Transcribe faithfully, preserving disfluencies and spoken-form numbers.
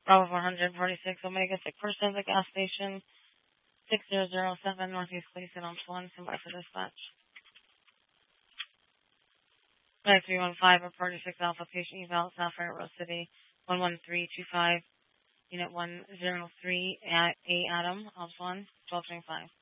Bravo one forty-six Omega Sick Person at the gas station. six zero zero seven Northeast Clayson on one. Stand by for dispatch. nine three one five or forty-six Alpha Patient Eval Sapphire Rose City. one one three two five Unit one zero three A Adam, Alps one, twelve twenty-five.